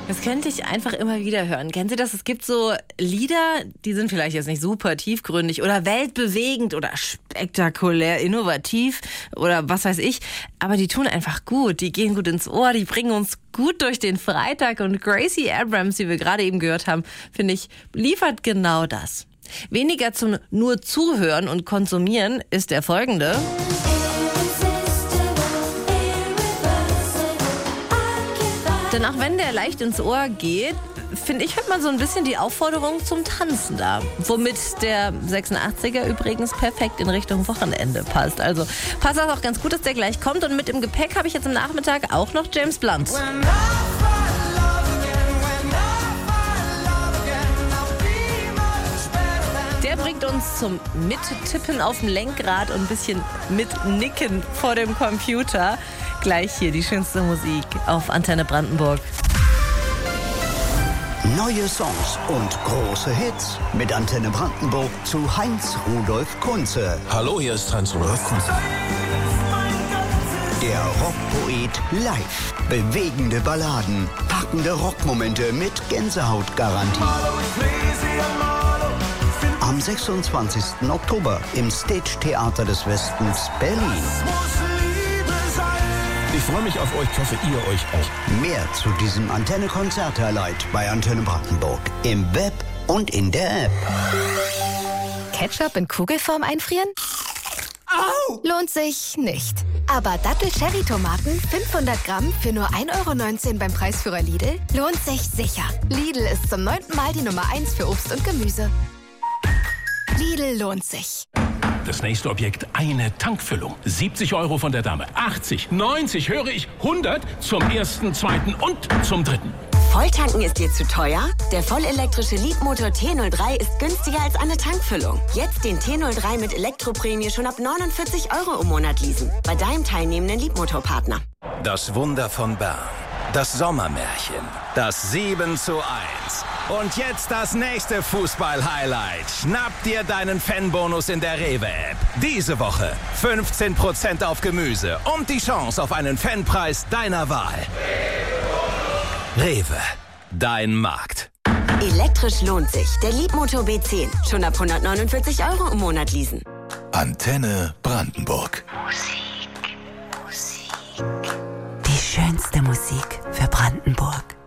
Das könnte ich einfach immer wieder hören. Kennen Sie das? Es gibt so Lieder, die sind vielleicht jetzt nicht super tiefgründig oder weltbewegend oder spektakulär, innovativ oder was weiß ich. Aber die tun einfach gut. Die gehen gut ins Ohr, die bringen uns gut durch den Freitag. Und Gracie Abrams, die wir gerade eben gehört haben, finde ich, liefert genau das. Weniger zum nur Zuhören und Konsumieren ist der folgende. Denn auch wenn der leicht ins Ohr geht, finde ich, hört man so ein bisschen die Aufforderung zum Tanzen da. Womit der 86er übrigens perfekt in Richtung Wochenende passt. Also passt das auch ganz gut, dass der gleich kommt. Und mit im Gepäck habe ich jetzt am Nachmittag auch noch James Blunt. Der bringt uns zum Mittippen auf dem Lenkrad und ein bisschen Mitnicken vor dem Computer. Gleich hier die schönste Musik auf Antenne Brandenburg. Neue Songs und große Hits mit Antenne Brandenburg zu Heinz Rudolf Kunze. Hallo, hier ist Heinz Rudolf Kunze. Der Rockpoet live. Bewegende Balladen, packende Rockmomente mit Gänsehautgarantie. Am 26. Oktober im Stage Theater des Westens Berlin. Ich freue mich auf euch, ich hoffe, ihr euch auch. Mehr zu diesem Antenne-Konzert-Highlight bei Antenne Brandenburg im Web und in der App. Ketchup in Kugelform einfrieren? Au! Lohnt sich nicht. Aber Dattel-Cherry-Tomaten 500 Gramm für nur 1,19 € beim Preisführer Lidl lohnt sich sicher. Lidl ist zum 9. Mal die Nummer 1 für Obst und Gemüse. Lidl lohnt sich. Das nächste Objekt, eine Tankfüllung. 70 € von der Dame. 80, 90, höre ich, 100 zum ersten, zweiten und zum dritten. Volltanken ist dir zu teuer? Der vollelektrische Leapmotor T03 ist günstiger als eine Tankfüllung. Jetzt den T03 mit Elektroprämie schon ab 49 € im Monat leasen. Bei deinem teilnehmenden Leapmotor-Partner. Das Wunder von Bern. Das Sommermärchen. Das 7:1. Und jetzt das nächste Fußball-Highlight. Schnapp dir deinen Fanbonus in der Rewe-App. Diese Woche 15% auf Gemüse und die Chance auf einen Fanpreis deiner Wahl. Rewe, dein Markt. Elektrisch lohnt sich. Der Leapmotor B10. Schon ab 149 € im Monat leasen. Antenne Brandenburg. Die schönste Musik für Brandenburg.